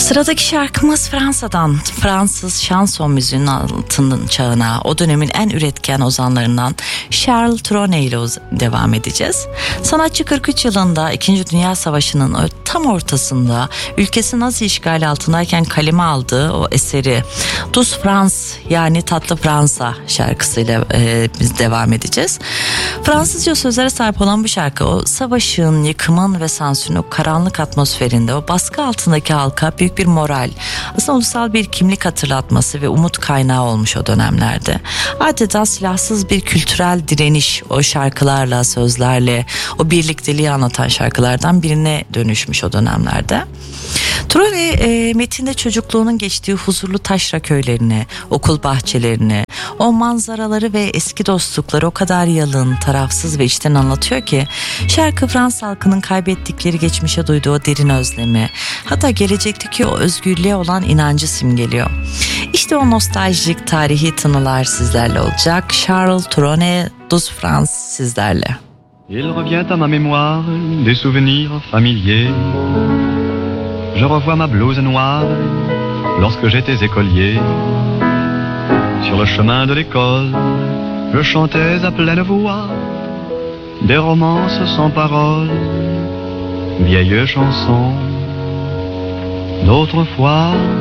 Sıradaki şarkımız Fransa'dan. Fransız şanson müziğinin altın çağına, o dönemin en üretken ozanlarından Charles Trenet ile devam edeceğiz. Sanatçı 43 yılında 2. Dünya Savaşı'nın tam ortasında ülkesi Nazi işgali altındayken kaleme aldığı o eseri Douce France, yani Tatlı Fransa şarkısıyla biz devam edeceğiz. Fransızca sözlere sahip olan bu şarkı o savaşın, yıkımın ve sansürün o karanlık atmosferinde o baskı altındaki halka büyük bir moral, aslında ulusal bir kimlik hatırlatması ve umut kaynağı olmuş o dönemlerde. Adeta silahsız bir kültürel direniş o şarkılarla, sözlerle, o birlikteliği anlatan şarkılardan birine dönüşmüş o dönemlerde. Trenet metinde çocukluğunun geçtiği huzurlu taşra köylerini, okul bahçelerini, o manzaraları ve eski dostlukları o kadar yalın, tarafsız ve içten anlatıyor ki şarkı Fransız halkının kaybettikleri geçmişe duyduğu o derin özlemi, hatta gelecekteki o özgürlüğe olan inancı simgeliyor. İşte o nostaljik tarihi tınılar sizlerle olacak. Charles Trenet, Douce France sizlerle. Il revient à ma mémoire des souvenirs familiers. Je revois ma blouse noire lorsque j'étais écolier. Sur le chemin de l'école, je chantais à pleine voix des romances sans paroles, vieilles chansons d'autrefois.